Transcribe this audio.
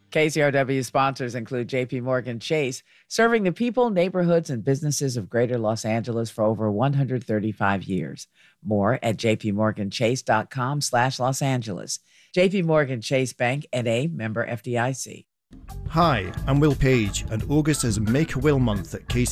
KCRW sponsors include JP Morgan Chase, serving the people, neighborhoods, and businesses of greater Los Angeles for over 135 years. More at jpmorganchase.com/Los Angeles. JP Morgan Chase Bank, N.A., member FDIC. Hi, I'm Will Page, and August is Make a Will Month at KC